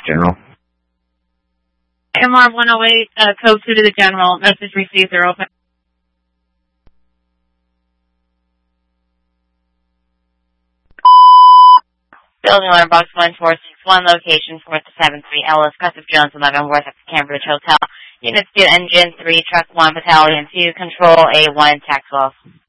General. MR 108, code 2 to the General. Message received, they're open. Building alarm box 1461, location 473 Ellis, Custom Jones 11 Worth at the Cambridge Hotel. Units 2, Engine 3, Truck 1, Battalion 2, Control A1, Tax Off.